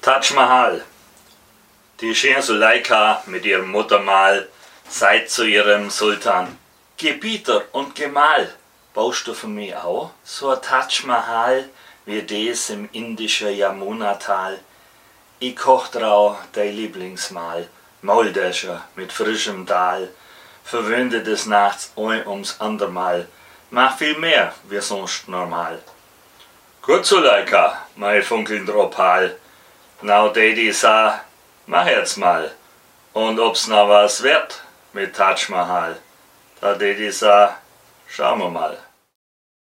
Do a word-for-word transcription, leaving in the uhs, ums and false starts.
Taj Mahal. Die schöne Suleika mit ihrem Muttermal sagt zu ihrem Sultan: Gebieter und Gemahl, baust du für mich auch so ein Taj Mahal wie des im indischen Yamuna-Tal? Ich koch drau dein Lieblingsmahl, Maultäscher mit frischem Dahl, verwöhnte des Nachts ein ums andermal, mach viel mehr wie sonst normal. Gut, Suleika, mein funkelnder Opal, now Daddy sa, mach jetzt mal, und ob's noch was wird mit Taj Mahal, da Daddy sa, schauen wir mal.